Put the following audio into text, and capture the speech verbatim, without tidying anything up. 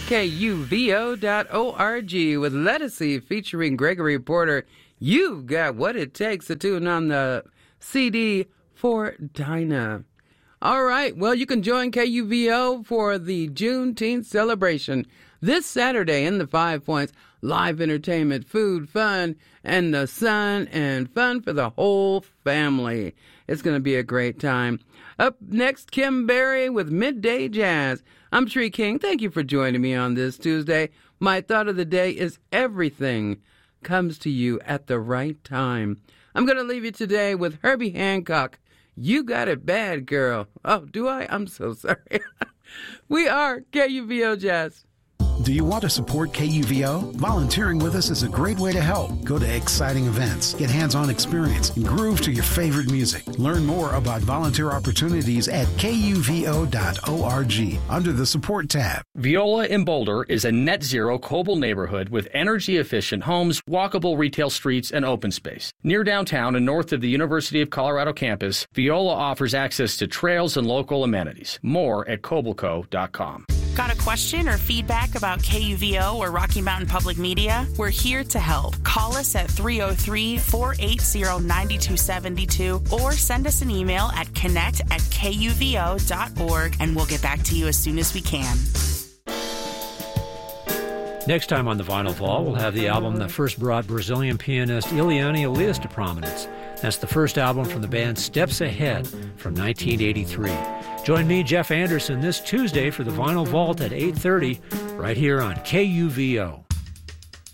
K U V O dot org with Lettucey featuring Gregory Porter. You've got what it takes to tune on the C D for Dinah. All right, well, you can join K U V O for the Juneteenth celebration this Saturday in the Five Points. Live entertainment, food, fun, and the sun, and fun for the whole family. It's going to be a great time. Up next, Kim Berry with Midday Jazz. I'm Tree King. Thank you for joining me on this Tuesday. My thought of the day is everything comes to you at the right time. I'm going to leave you today with Herbie Hancock. You got it bad, girl. Oh, do I? I'm so sorry. We are K U V O Jazz. Do you want to support K U V O? Volunteering with us is a great way to help. Go to exciting events, get hands-on experience, and groove to your favorite music. Learn more about volunteer opportunities at K U V O dot org under the Support tab. Viola in Boulder is a net-zero Coble neighborhood with energy-efficient homes, walkable retail streets, and open space. Near downtown and north of the University of Colorado campus, Viola offers access to trails and local amenities. More at cobleco dot com. Got a question or feedback about K U V O or Rocky Mountain Public Media? We're here to help. Call us at three oh three, four eight zero, nine two seven two or send us an email at connect at K U V O dot org and we'll get back to you as soon as we can. Next time on the Vinyl Vault, we'll have the album that first brought Brazilian pianist Ileana Elias to prominence. That's the first album from the band Steps Ahead from nineteen eighty-three. Join me, Jeff Anderson, this Tuesday for the Vinyl Vault at eight thirty, right here on K U V O.